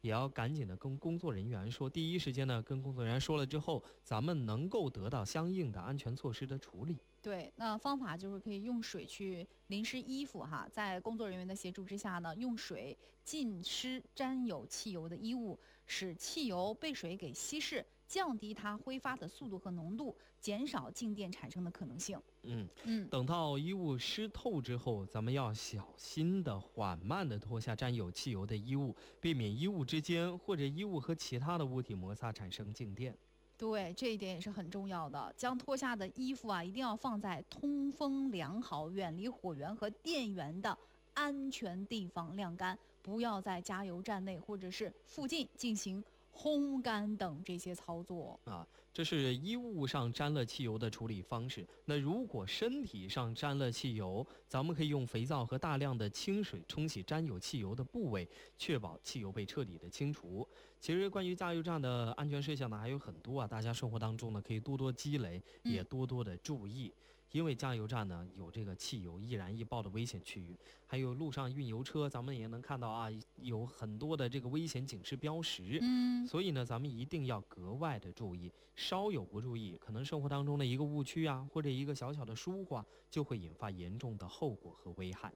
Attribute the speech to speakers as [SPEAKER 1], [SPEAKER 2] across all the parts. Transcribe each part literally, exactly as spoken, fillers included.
[SPEAKER 1] 也要赶紧的跟工作人员说，第一时间呢跟工作人员说了之后，咱们能够得到相应的安全措施的处理。
[SPEAKER 2] 对，那方法就是可以用水去淋湿衣服哈，在工作人员的协助之下呢，用水浸湿沾有汽油的衣物，使汽油被水给稀释，降低它挥发的速度和浓度，减少静电产生的可能性。
[SPEAKER 1] 嗯
[SPEAKER 2] 嗯，
[SPEAKER 1] 等到衣物湿透之后，咱们要小心的、缓慢的脱下沾有汽油的衣物，避免衣物之间或者衣物和其他的物体摩擦产生静电。
[SPEAKER 2] 对，这一点也是很重要的。将脱下的衣服啊，一定要放在通风良好、远离火源和电源的安全地方晾干，不要在加油站内或者是附近进行烘干等这些操作
[SPEAKER 1] 啊，这是衣物上沾了汽油的处理方式。那如果身体上沾了汽油，咱们可以用肥皂和大量的清水冲洗沾有汽油的部位，确保汽油被彻底的清除。其实关于加油站的安全事项呢还有很多啊，大家生活当中呢可以多多积累，也多多的注意。嗯，因为加油站呢有这个汽油易燃易爆的危险区域，还有路上运油车，咱们也能看到啊，有很多的这个危险警示标识。
[SPEAKER 2] 嗯，
[SPEAKER 1] 所以呢，咱们一定要格外的注意，稍有不注意，可能生活当中的一个误区啊，或者一个小小的疏忽啊，就会引发严重的后果和危害。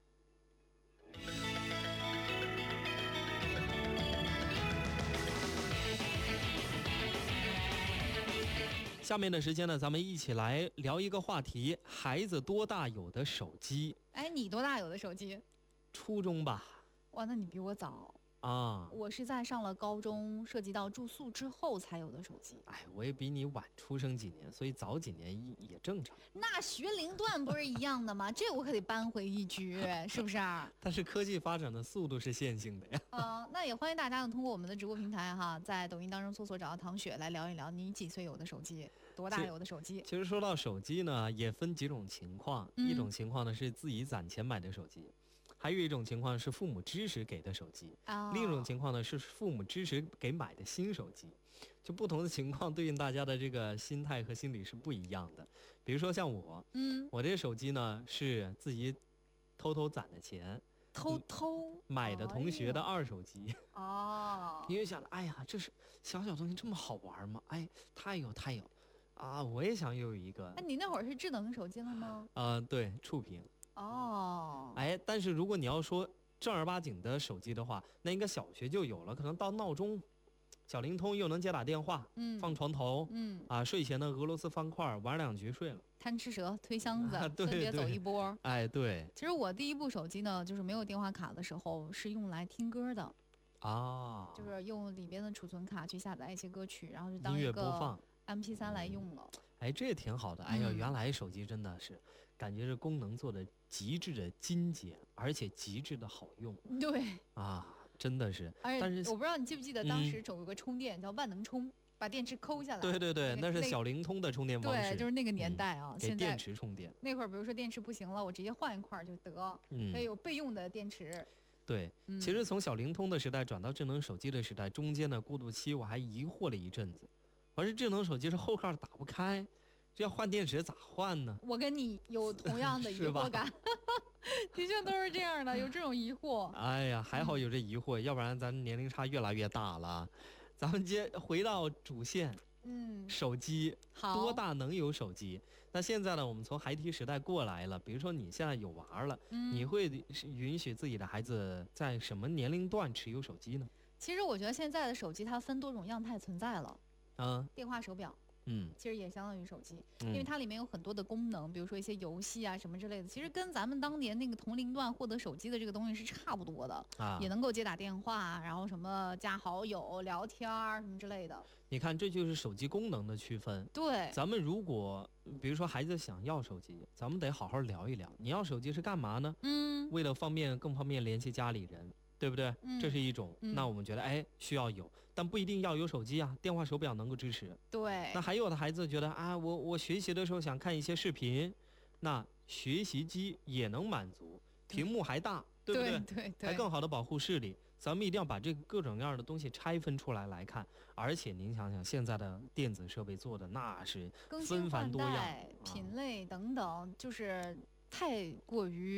[SPEAKER 1] 下面的时间呢，咱们一起来聊一个话题：孩子多大有的手机？
[SPEAKER 2] 哎，你多大有的手机？
[SPEAKER 1] 初中吧。
[SPEAKER 2] 哇，那你比我早
[SPEAKER 1] 啊！
[SPEAKER 2] 我是在上了高中，涉及到住宿之后才有的手机。
[SPEAKER 1] 哎，我也比你晚出生几年，所以早几年也正常。
[SPEAKER 2] 那学龄段不是一样的吗？这我可得扳回一局，是不是？
[SPEAKER 1] 但是科技发展的速度是线性的呀。
[SPEAKER 2] 啊、呃，那也欢迎大家呢通过我们的直播平台哈，在抖音当中搜索找到唐雪来聊一聊你几岁有的手机，多大有的手机。
[SPEAKER 1] 其实说到手机呢，也分几种情况，嗯、一种情况呢是自己攒钱买的手机。还有一种情况是父母支持给的手机，哦、另一种情况呢是父母支持给买的新手机，就不同的情况对应大家的这个心态和心理是不一样的。比如说像我，嗯，我这手机呢是自己偷偷攒的钱，
[SPEAKER 2] 偷偷
[SPEAKER 1] 买的同学的二手机。
[SPEAKER 2] 哦，
[SPEAKER 1] 因为想着，哎呀，这是小小东西这么好玩吗？哎，太有太有啊！我也想有一个。
[SPEAKER 2] 哎，你那会儿是智能手机了吗？
[SPEAKER 1] 呃，对，触屏。
[SPEAKER 2] 哦，
[SPEAKER 1] 哎，但是如果你要说正儿八经的手机的话，那应该小学就有了，可能到闹钟、小灵通又能接打电话，嗯，放床头，嗯啊，睡前的俄罗斯方块玩两局睡了，
[SPEAKER 2] 贪吃蛇推箱子，
[SPEAKER 1] 啊、对
[SPEAKER 2] 分别走一波。
[SPEAKER 1] 哎，对。
[SPEAKER 2] 其实我第一部手机呢，就是没有电话卡的时候，是用来听歌的，
[SPEAKER 1] 啊，
[SPEAKER 2] 就是用里边的储存卡去下载一些歌曲，然后就当
[SPEAKER 1] 一个
[SPEAKER 2] 音乐播放 M P 三来用了。
[SPEAKER 1] 哎，这也挺好的。哎呀，原来手机真的是、嗯、感觉这功能做的极致的精简，而且极致的好用。
[SPEAKER 2] 对
[SPEAKER 1] 啊，真的是。
[SPEAKER 2] 而且
[SPEAKER 1] 但是
[SPEAKER 2] 我不知道你记不记得当时有一个充电、嗯、叫万能充，把电池抠下来。
[SPEAKER 1] 对对对，那是小灵通的充电方式。
[SPEAKER 2] 对，就是那个年代啊，
[SPEAKER 1] 嗯、给电池充电。
[SPEAKER 2] 那会儿比如说电池不行了，我直接换一块就得，嗯，可以有备用的电池。
[SPEAKER 1] 对，其实从小灵通的时代转到智能手机的时代，中间的过渡期我还疑惑了一阵子。而是智能手机是后盖打不开，这要换电池咋换呢？
[SPEAKER 2] 我跟你有同样的疑惑感，的确都是这样的，有这种疑惑。
[SPEAKER 1] 哎呀，还好有这疑惑，嗯、要不然咱年龄差越来越大了。咱们接回到主线，嗯，手机多大能有手机？那现在呢，我们从孩提时代过来了，比如说你现在有娃了，嗯、你会允许自己的孩子在什么年龄段持有手机呢？
[SPEAKER 2] 其实我觉得现在的手机它分多种样态存在了。
[SPEAKER 1] 嗯，
[SPEAKER 2] 电话手表，
[SPEAKER 1] 嗯，
[SPEAKER 2] 其实也相当于手机，嗯、因为它里面有很多的功能，比如说一些游戏啊什么之类的，其实跟咱们当年那个同龄段获得手机的这个东西是差不多的啊，也能够接打电话，然后什么加好友、聊天什么之类的。
[SPEAKER 1] 你看，这就是手机功能的区分。
[SPEAKER 2] 对，
[SPEAKER 1] 咱们如果比如说孩子想要手机，咱们得好好聊一聊。你要手机是干嘛呢？嗯，为了方便更方便联系家里人。对不对、嗯？这是一种、嗯，那我们觉得哎需要有，但不一定要有手机啊，电话手表能够支持。
[SPEAKER 2] 对。
[SPEAKER 1] 那还有的孩子觉得啊，我我学习的时候想看一些视频，那学习机也能满足，屏幕还大，对不对？
[SPEAKER 2] 对对对。
[SPEAKER 1] 还更好的保护视力。咱们一定要把这个各种各样的东西拆分出来来看，而且您想想，现在的电子设备做的那是纷繁多样，
[SPEAKER 2] 品类等等，就是太过于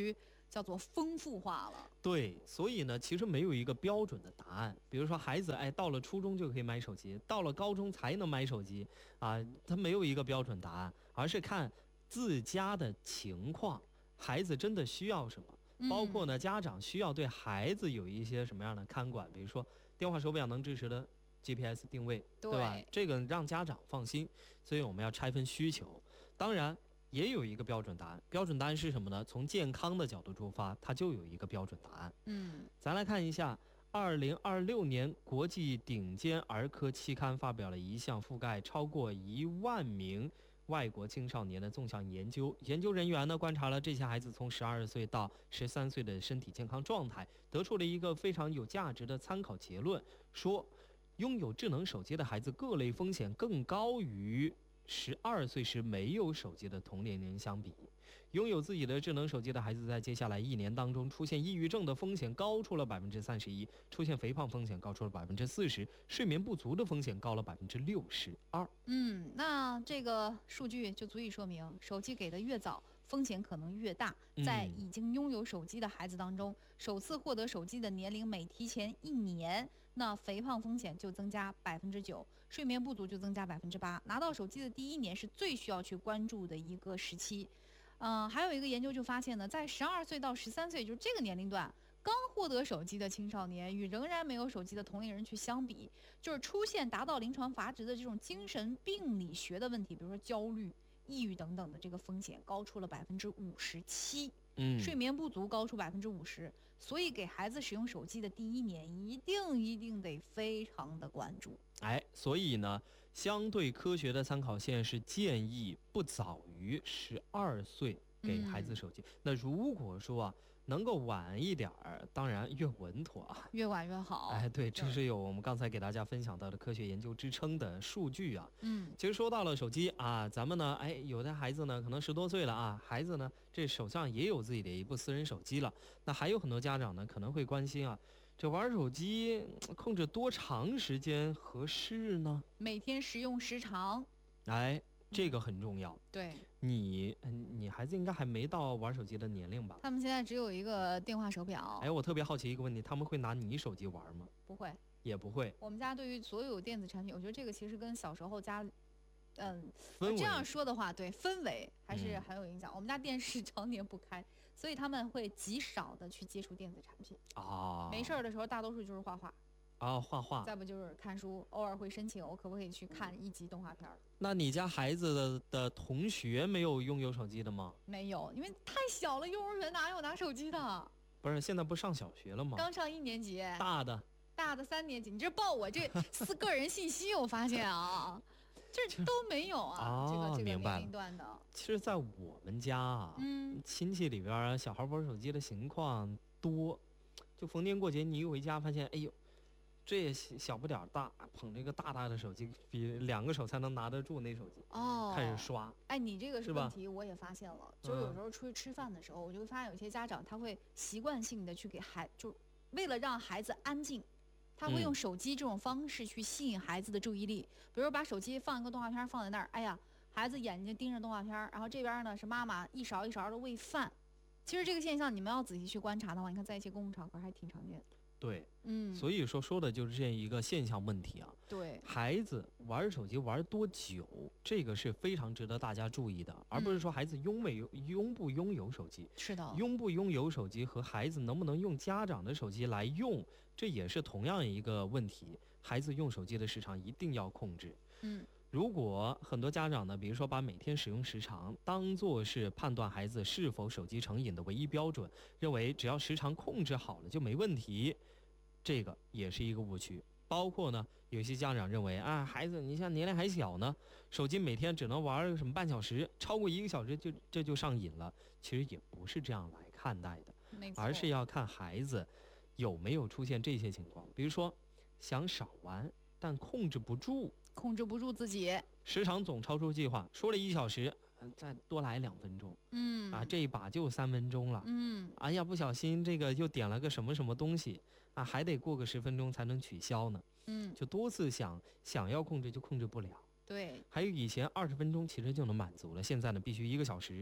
[SPEAKER 2] 叫做丰富化了。
[SPEAKER 1] 对，所以呢，其实没有一个标准的答案。比如说，孩子哎，到了初中就可以买手机，到了高中才能买手机啊，他没有一个标准答案，而是看自家的情况，孩子真的需要什么，包括呢，家长需要对孩子有一些什么样的看管，比如说电话手表能支持的 G P S 定位，
[SPEAKER 2] 对，
[SPEAKER 1] 对吧？这个让家长放心，所以我们要拆分需求。当然。也有一个标准答案，标准答案是什么呢？从健康的角度出发，它就有一个标准答案。
[SPEAKER 2] 嗯，
[SPEAKER 1] 咱来看一下，二零二六年国际顶尖儿科期刊发表了一项覆盖超过一万名外国青少年的纵向研究。研究人员呢观察了这些孩子从十二岁到十三岁的身体健康状态，得出了一个非常有价值的参考结论，说拥有智能手机的孩子各类风险更高于十二岁时没有手机的同年龄相比。拥有自己的智能手机的孩子在接下来一年当中出现抑郁症的风险高出了百分之三十一，出现肥胖风险高出了百分之四十，睡眠不足的风险高了百分之六十二。
[SPEAKER 2] 嗯，那这个数据就足以说明，手机给的越早，风险可能越大。在已经拥有手机的孩子当中，首次获得手机的年龄每提前一年，那肥胖风险就增加百分之九，睡眠不足就增加百分之八。拿到手机的第一年是最需要去关注的一个时期。嗯、呃，还有一个研究就发现呢，在十二岁到十三岁，就是这个年龄段，刚获得手机的青少年与仍然没有手机的同龄人去相比，就是出现达到临床阀值的这种精神病理学的问题，比如说焦虑、抑郁等等的这个风险高出了百分之五十七，
[SPEAKER 1] 嗯，
[SPEAKER 2] 睡眠不足高出百分之五十。所以给孩子使用手机的第一年，一定一定得非常的关注。
[SPEAKER 1] 哎，所以呢，相对科学的参考线是建议不早于十二岁给孩子手机。嗯、那如果说啊，能够晚一点儿，当然越稳妥啊，
[SPEAKER 2] 越晚越好。
[SPEAKER 1] 哎，对，这是有我们刚才给大家分享到的科学研究支撑的数据啊。
[SPEAKER 2] 嗯，
[SPEAKER 1] 其实说到了手机啊，咱们呢，哎，有的孩子呢可能十多岁了啊，孩子呢这手上也有自己的一部私人手机了。那还有很多家长呢可能会关心啊，这玩手机控制多长时间合适呢？
[SPEAKER 2] 每天使用时长，
[SPEAKER 1] 哎，这个很重要。
[SPEAKER 2] 嗯、对。
[SPEAKER 1] 你你孩子应该还没到玩手机的年龄吧？
[SPEAKER 2] 他们现在只有一个电话手表。
[SPEAKER 1] 哎，我特别好奇一个问题，他们会拿你手机玩吗？
[SPEAKER 2] 不会，
[SPEAKER 1] 也不会。
[SPEAKER 2] 我们家对于所有电子产品，我觉得这个其实跟小时候家，嗯，
[SPEAKER 1] 氛围
[SPEAKER 2] 这样说的话，对氛围还是很有影响。嗯、我们家电视常年不开，所以他们会极少的去接触电子产品。
[SPEAKER 1] 啊，
[SPEAKER 2] 没事儿的时候，大多数就是画画。
[SPEAKER 1] 啊，画画，
[SPEAKER 2] 再不就是看书，偶尔会申请我可不可以去看一集动画片。
[SPEAKER 1] 那你家孩子的的同学没有拥有手机的吗？
[SPEAKER 2] 没有，因为太小了，幼儿园哪有拿手机的？
[SPEAKER 1] 不是，现在不上小学了吗？
[SPEAKER 2] 刚上一年级。
[SPEAKER 1] 大的，
[SPEAKER 2] 大的三年级，你这报我这私个人信息，我发现啊，这都没有啊，
[SPEAKER 1] 啊、
[SPEAKER 2] 这个这个
[SPEAKER 1] 年
[SPEAKER 2] 龄段的。
[SPEAKER 1] 其实，在我们家啊，
[SPEAKER 2] 嗯，
[SPEAKER 1] 亲戚里边小孩玩手机的情况多，就逢年过节你一回家发现，哎呦。这也小不点儿大，捧着一个大大的手机，比两个手才能拿得住那手机。
[SPEAKER 2] 哦，
[SPEAKER 1] 开始刷。
[SPEAKER 2] 哎，你这个是问题，我也发现了。就是有时候出去吃饭的时候，我就会发现有些家长他会习惯性的去给孩，就为了让孩子安静，他会用手机这种方式去吸引孩子的注意力。嗯、比如把手机放一个动画片放在那儿，哎呀，孩子眼睛盯着动画片，然后这边呢是妈妈一勺一勺的喂饭。其实这个现象你们要仔细去观察的话，你看在一些公共场合还挺常见的。
[SPEAKER 1] 对，
[SPEAKER 2] 嗯，
[SPEAKER 1] 所以说说的就是这样一个现象问题啊。
[SPEAKER 2] 对，
[SPEAKER 1] 孩子玩手机玩多久，这个是非常值得大家注意的，而不是说孩子拥没有拥不拥有手机。
[SPEAKER 2] 是的，
[SPEAKER 1] 拥不拥有手机和孩子能不能用家长的手机来用，这也是同样一个问题。孩子用手机的时长一定要控制。
[SPEAKER 2] 嗯。
[SPEAKER 1] 如果很多家长呢，比如说把每天使用时长当作是判断孩子是否手机成瘾的唯一标准，认为只要时长控制好了就没问题，这个也是一个误区。包括呢，有些家长认为啊，孩子你像年龄还小呢，手机每天只能玩什么半小时，超过一个小时就这就上瘾了。其实也不是这样来看待的，而是要看孩子有没有出现这些情况，比如说想少玩但控制不住。
[SPEAKER 2] 控制不住自己，
[SPEAKER 1] 时长总超出计划，说了一小时，再多来两分钟，
[SPEAKER 2] 嗯，
[SPEAKER 1] 啊，这一把就三分钟了，
[SPEAKER 2] 嗯，
[SPEAKER 1] 哎呀，不小心这个又点了个什么什么东西，啊，还得过个十分钟才能取消呢，
[SPEAKER 2] 嗯，
[SPEAKER 1] 就多次想想要控制就控制不了，
[SPEAKER 2] 对，
[SPEAKER 1] 还有以前二十分钟其实就能满足了，现在呢必须一个小时，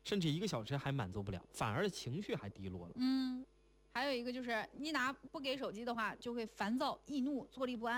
[SPEAKER 1] 甚至一个小时还满足不了，反而情绪还低落了。
[SPEAKER 2] 嗯，还有一个就是你拿不给手机的话，就会烦躁、易怒、坐立不安。